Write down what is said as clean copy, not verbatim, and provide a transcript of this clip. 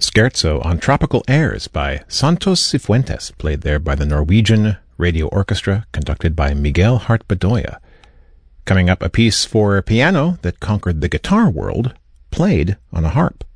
Scherzo on Tropical Airs by Santos Cifuentes, played there by the Norwegian Radio Orchestra, conducted by Miguel Hart Bedoya. Coming up, a piece for piano that conquered the guitar world, played on a harp.